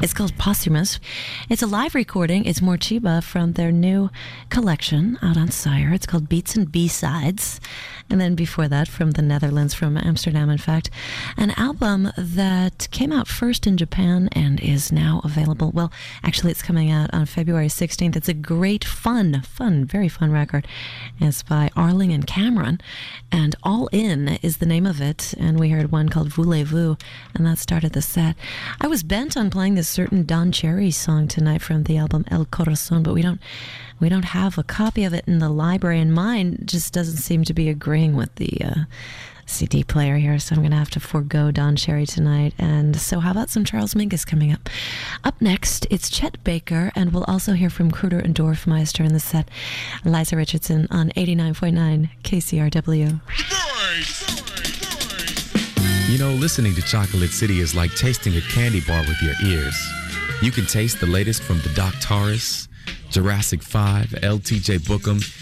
It's called Posthumous. It's a live recording. It's Morcheeba from their new collection out on Sire. It's called Beats and B-Sides. And then before that, from the Netherlands, from Amsterdam, in fact, an album that came out first in Japan and is now available. Well, actually, it's coming out on February 16th. It's a great, very fun record. It's by Arling and Cameron, and All In is the name of it. And we heard one called Voulez-Vous, and that started the set. I was bent on playing this certain Don Cherry song tonight from the album El Corazon, but we don't have a copy of it in the library, and mine just doesn't seem to be agreeing with the CD player here, so I'm going to have to forego Don Cherry tonight. And so how about some Charles Mingus coming up? Up next, it's Chet Baker, and we'll also hear from Kruder and Dorfmeister in the set. Liza Richardson on 89.9 KCRW. You know, listening to Chocolate City is like tasting a candy bar with your ears. You can taste the latest from the Doc Taurus, Jurassic 5, LTJ Bookham,